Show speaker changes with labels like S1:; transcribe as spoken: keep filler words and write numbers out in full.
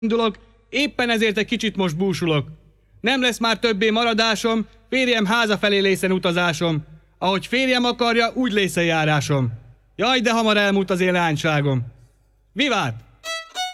S1: indulok, éppen ezért egy kicsit most búsulok. Nem lesz már többé maradásom, férjem háza felé lészen utazásom. Ahogy férjem akarja, úgy lészen járásom. Jaj, de hamar elmúlt az én leányságom. Vivát!